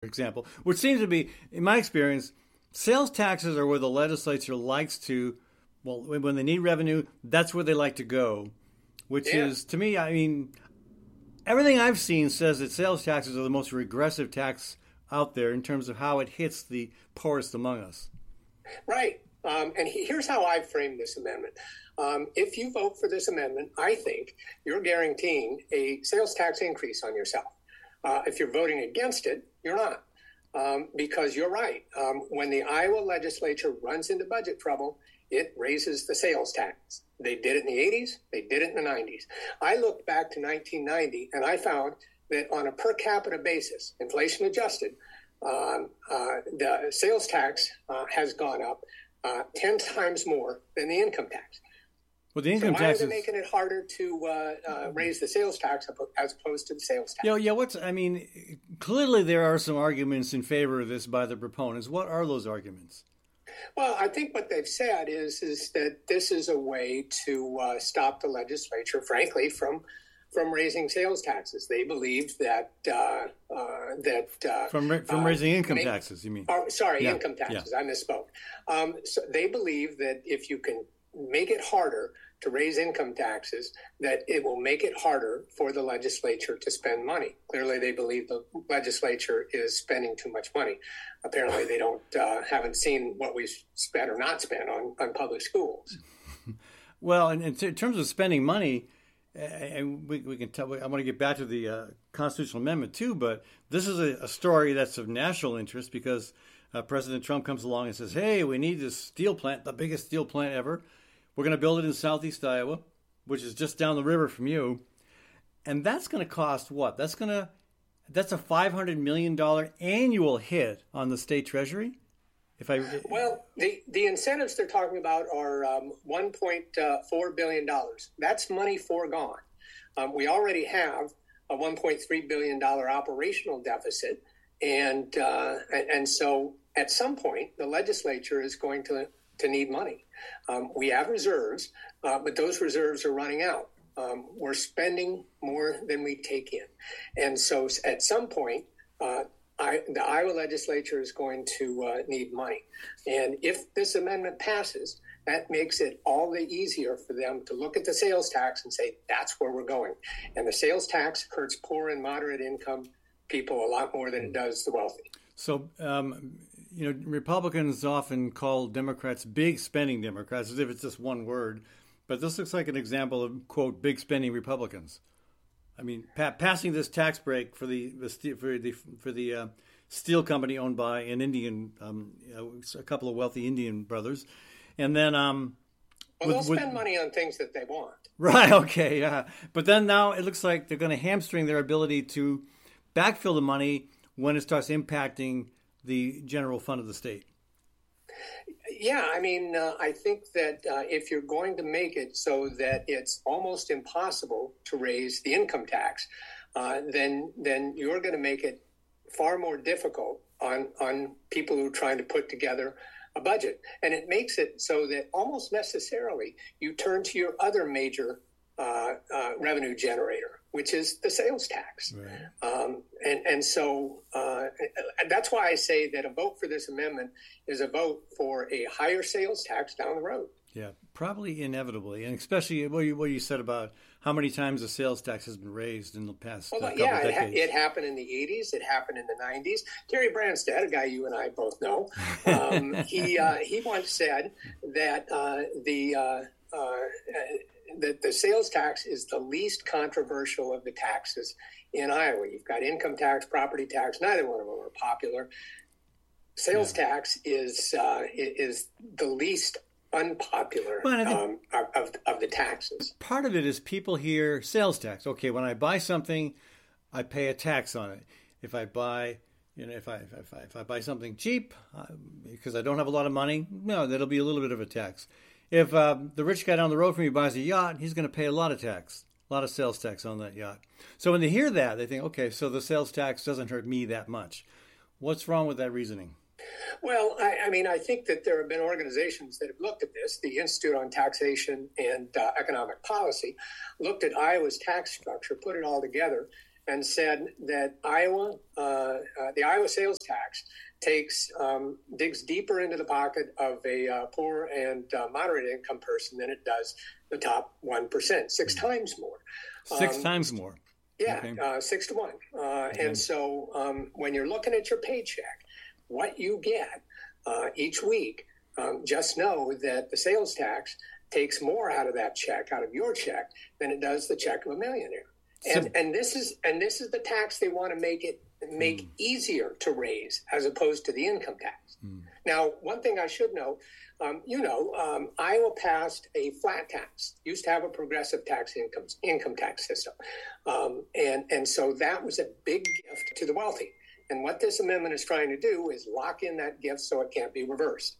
example, which seems to be, in my experience, sales taxes are where the legislature likes to, well, when they need revenue, that's where they like to go, which is, to me, I mean, everything I've seen says that sales taxes are the most regressive tax out there in terms of how it hits the poorest among us. Right. And here's how I frame this amendment. If you vote for this amendment, I think you're guaranteeing a sales tax increase on yourself. If you're voting against it, you're not. Because you're right. When the Iowa legislature runs into budget trouble, it raises the sales tax. They did it in the 80s. They did it in the 90s. I looked back to 1990, and I found that on a per capita basis, inflation adjusted, the sales tax has gone up 10 times more than the income tax. Well, the income tax tax is making it harder to raise the sales tax as opposed to the sales tax. Clearly there are some arguments in favor of this by the proponents. What are those arguments? Well, I think what they've said is that this is a way to stop the legislature, frankly, from raising sales taxes. They believe that from raising income taxes, you mean? Income taxes. Yeah. I misspoke. So they believe that if you can make it harder to raise income taxes, that it will make it harder for the legislature to spend money. Clearly, they believe the legislature is spending too much money. Apparently, they haven't seen what we've spent or not spent on public schools. Well, and in terms of spending money, and we can tell. I want to get back to the constitutional amendment too, but this is a story that's of national interest because President Trump comes along and says, "Hey, we need this steel plant, the biggest steel plant ever. We're going to build it in southeast Iowa, which is just down the river from you, and that's going to cost what? That's a $500 million annual hit on the state treasury." Well, the incentives they're talking about are $1.4 billion. That's money foregone. We already have a $1.3 billion operational deficit, and so at some point the legislature is going to need money. We have reserves, but those reserves are running out. We're spending more than we take in, and so at some point. The Iowa legislature is going to need money. And if this amendment passes, that makes it all the easier for them to look at the sales tax and say, that's where we're going. And the sales tax hurts poor and moderate income people a lot more than it does the wealthy. So, Republicans often call Democrats big spending Democrats, as if it's just one word. But this looks like an example of, quote, big spending Republicans. I mean, passing this tax break for the steel company owned by an Indian, a couple of wealthy Indian brothers, and then they'll spend money on things that they want. Right. Okay. Yeah. But then now it looks like they're going to hamstring their ability to backfill the money when it starts impacting the general fund of the state. Yeah, I mean, I think that if you're going to make it so that it's almost impossible to raise the income tax, then you're going to make it far more difficult on people who are trying to put together a budget. And it makes it so that almost necessarily you turn to your other major revenue generator, which is the sales tax. Right. And so that's why I say that a vote for this amendment is a vote for a higher sales tax down the road. Yeah, probably inevitably, and especially what you said about how many times the sales tax has been raised in the past couple decades. It happened in the 80s. It happened in the 90s. Terry Branstad, a guy you and I both know, he once said that that the sales tax is the least controversial of the taxes in Iowa. You've got income tax, property tax. Neither one of them are popular. Sales tax is the least unpopular of the taxes. Part of it is people hear sales tax. Okay, when I buy something, I pay a tax on it. If I buy, if I buy something cheap because I don't have a lot of money, no, that'll be a little bit of a tax. If the rich guy down the road from me buys a yacht, he's going to pay a lot of tax, a lot of sales tax on that yacht. So when they hear that, they think, okay, so the sales tax doesn't hurt me that much. What's wrong with that reasoning? Well, I think that there have been organizations that have looked at this. The Institute on Taxation and Economic Policy looked at Iowa's tax structure, put it all together, and said that the Iowa sales tax digs deeper into the pocket of a poor and moderate income person than it does the top 1%, six times more. Six times more. Yeah, okay. 6 to 1. Okay. And so when you're looking at your paycheck, what you get each week, just know that the sales tax takes more out of that check, out of your check, than it does the check of a millionaire. And this is the tax they want to make easier to raise as opposed to the income tax. Now, one thing I should note, Iowa passed a flat tax. Used to have a progressive income tax system, and so that was a big gift to the wealthy. And what this amendment is trying to do is lock in that gift so it can't be reversed.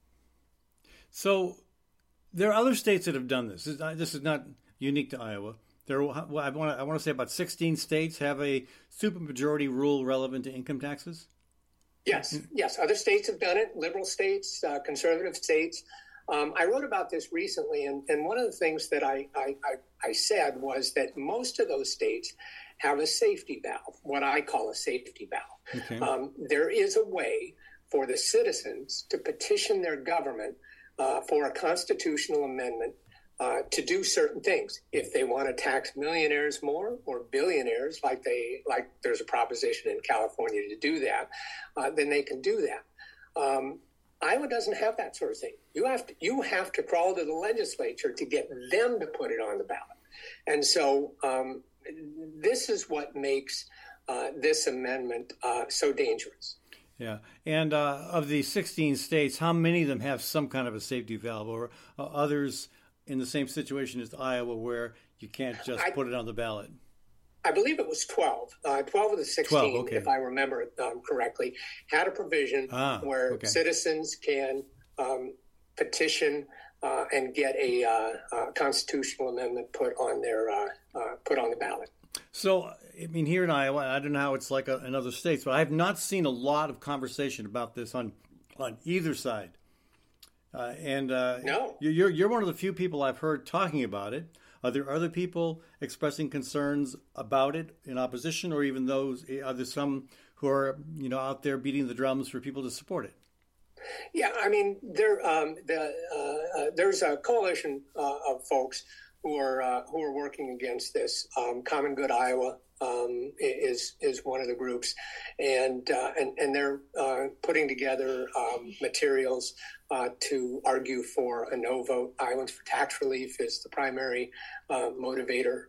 So there are other states that have done this. This is not unique to Iowa. I want to say about 16 states have a supermajority rule relevant to income taxes. Yes. Other states have done it, liberal states, conservative states. I wrote about this recently, and one of the things that I said was that most of those states have a safety valve, what I call a safety valve. Okay. There is a way for the citizens to petition their government for a constitutional amendment to do certain things. If they want to tax millionaires more or billionaires, like there's a proposition in California to do that, then they can do that. Iowa doesn't have that sort of thing. You have to crawl to the legislature to get them to put it on the ballot. And so this is what makes this amendment so dangerous. Yeah. And of the 16 states, how many of them have some kind of a safety valve, or others in the same situation as Iowa where you can't just put it on the ballot? I believe it was 12. 12 of the 16, okay, if I remember it correctly, had a provision where citizens can petition and get a constitutional amendment put on the ballot. So, I mean, here in Iowa, I don't know how it's like in other states, but I have not seen a lot of conversation about this on either side. No, you're one of the few people I've heard talking about it. Are there other people expressing concerns about it in opposition, or even are there some who are out there beating the drums for people to support it? Yeah, I mean, there's a coalition of folks who are working against this. Common Good Iowa is one of the groups, and they're putting together materials to argue for a no vote. Iowans for Tax Relief is the primary motivator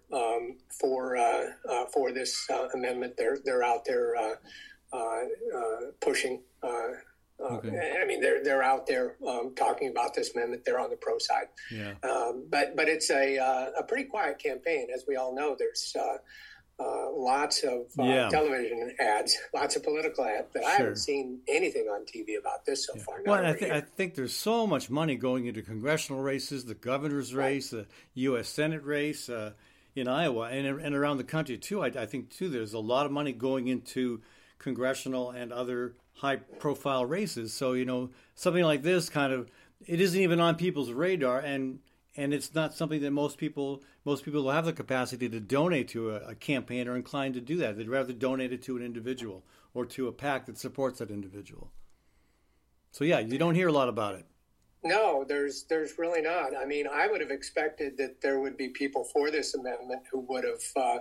for this amendment. They're out there pushing. Okay. I mean, they're out there talking about this amendment. They're on the pro side. Yeah. But it's a pretty quiet campaign, as we all know. There's lots of television ads, lots of political ads, but I haven't seen anything on TV about this so far. Well, I think there's so much money going into congressional races, the governor's race, the U.S. Senate race in Iowa and around the country, too. I think, too, there's a lot of money going into congressional and other high-profile races. So, something like this it isn't even on people's radar, and it's not something that most people will have the capacity to donate to a campaign or inclined to do that. They'd rather donate it to an individual or to a PAC that supports that individual. So, yeah, you don't hear a lot about it. No, there's really not. I mean, I would have expected that there would be people for this amendment who would have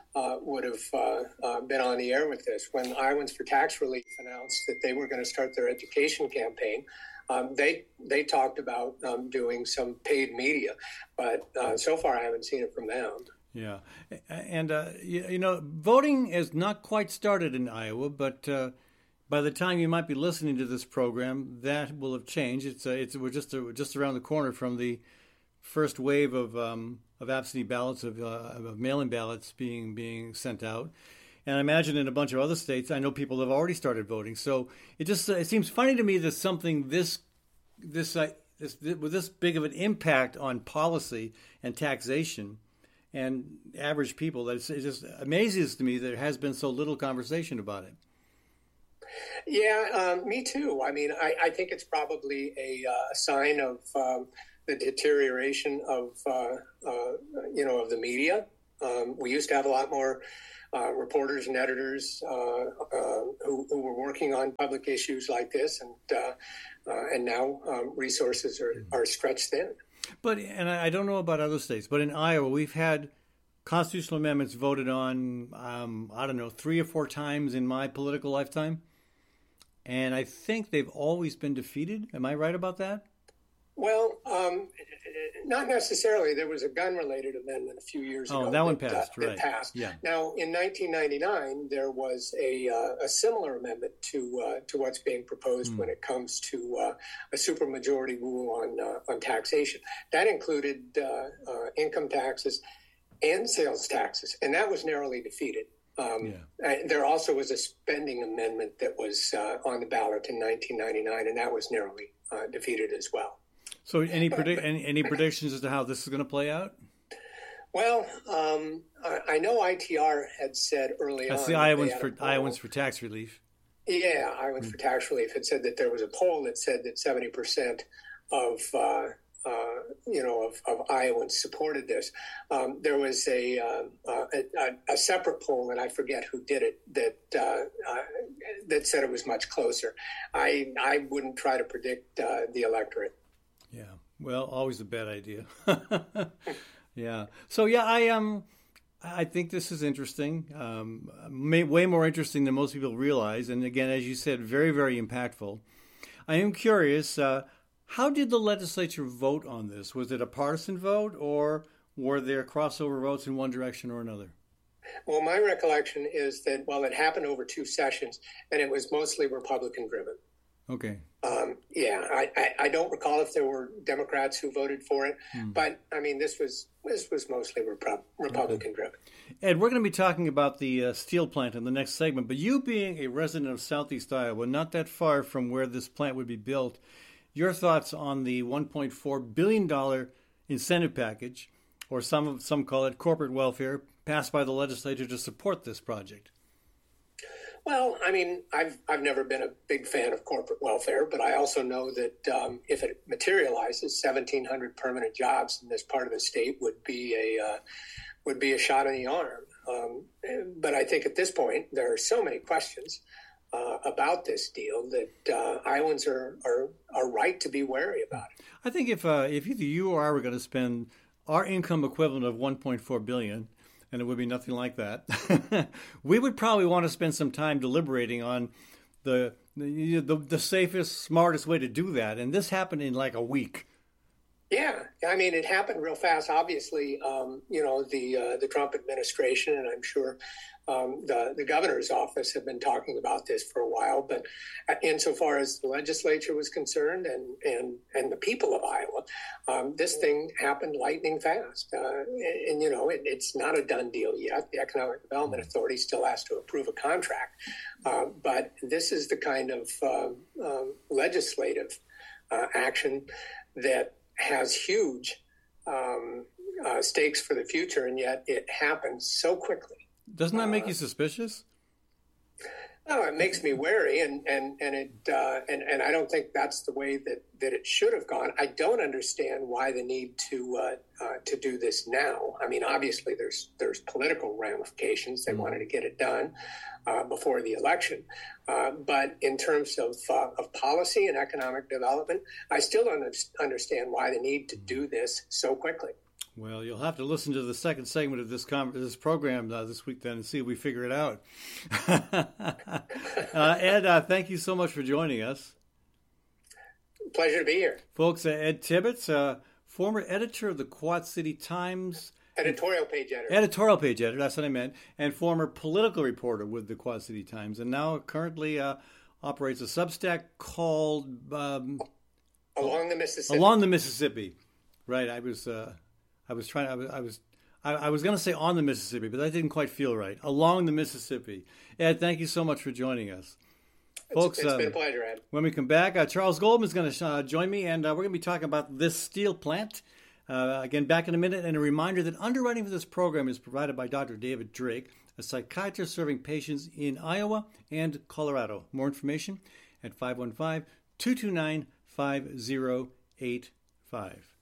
been on the air with this. When Iowans for Tax Relief announced that they were going to start their education campaign, they talked about doing some paid media, but so far I haven't seen it from them. Yeah, and voting has not quite started in Iowa, but by the time you might be listening to this program, that will have changed. We're just around the corner from the first wave of absentee ballots, of mail-in ballots being sent out. And I imagine in a bunch of other states, I know people have already started voting. So it seems funny to me that something with this big of an impact on policy and taxation and average people, that it just amazes to me that there has been so little conversation about it. Yeah, me too. I mean, I think it's probably a sign of the deterioration of the media. We used to have a lot more reporters and editors who were working on public issues like this, and now resources are stretched thin. But, and I don't know about other states, but in Iowa, we've had constitutional amendments voted on, I don't know, 3 or 4 times in my political lifetime. And I think they've always been defeated. Am I right about that? Well, not necessarily. There was a gun-related amendment a few years ago. Oh, that one passed, right. That passed. Yeah. Now, in 1999, there was a similar amendment to what's being proposed when it comes to a supermajority rule on taxation. That included income taxes and sales taxes, and that was narrowly defeated. There also was a spending amendment that was on the ballot in 1999, and that was narrowly defeated as well. So any predictions as to how this is going to play out? Well, I know ITR had said early on. That's the Iowans for tax relief. Yeah, Iowans for tax relief had said that there was a poll that said that 70% of Iowans supported this. There was a separate poll, and I forget who did it, that said it was much closer. I wouldn't try to predict the electorate. Yeah, well, always a bad idea. Yeah. So yeah, I think this is interesting. Way more interesting than most people realize, and again, as you said, very, very impactful. I am curious. How did the legislature vote on this? Was it a partisan vote, or were there crossover votes in one direction or another? Well, my recollection is that, it happened over 2 sessions, and it was mostly Republican-driven. Okay. I don't recall if there were Democrats who voted for it, but I mean, this was mostly Republican-driven. Ed, we're going to be talking about the steel plant in the next segment, but you being a resident of Southeast Iowa, not that far from where this plant would be built, your thoughts on the $1.4 billion incentive package, or some call it corporate welfare, passed by the legislature to support this project? Well, I mean, I've never been a big fan of corporate welfare, but I also know that if it materializes, 1,700 permanent jobs in this part of the state would be a shot in the arm. But I think at this point there are so many questions about this deal that Iowans are right to be wary about it. I think if either you or I were going to spend our income equivalent of $1.4 billion, and it would be nothing like that, we would probably want to spend some time deliberating on the safest, smartest way to do that. And this happened in like a week. Yeah, I mean, it happened real fast. Obviously, the Trump administration, and I'm sure the governor's office have been talking about this for a while. But insofar as the legislature was concerned and the people of Iowa, this thing happened lightning fast. It's not a done deal yet. The Economic Development Authority still has to approve a contract. But this is the kind of legislative action that has huge stakes for the future, and yet it happens so quickly. Doesn't that make you suspicious? No, it makes me wary, and I don't think that's the way that it should have gone. I don't understand why the need to do this now. I mean, obviously there's political ramifications. They wanted to get it done before the election, but in terms of policy and economic development, I still don't understand why the need to do this so quickly. Well, you'll have to listen to the second segment of this program this week then and see if we figure it out. Ed, thank you so much for joining us. Pleasure to be here. Folks, Ed Tibbetts, former editor of the Quad City Times. Editorial page editor. Editorial page editor, that's what I meant. And former political reporter with the Quad City Times. And now currently operates a Substack called... Along the Mississippi. Along the Mississippi. Right, I was going to say on the Mississippi, but that didn't quite feel right. Along the Mississippi. Ed, thank you so much for joining us. Folks, it's been a pleasure, Ed. When we come back, Charles Goldman is going to join me, and we're going to be talking about this steel plant. Again, back in a minute, and a reminder that underwriting for this program is provided by Dr. David Drake, a psychiatrist serving patients in Iowa and Colorado. More information at 515-229-5085.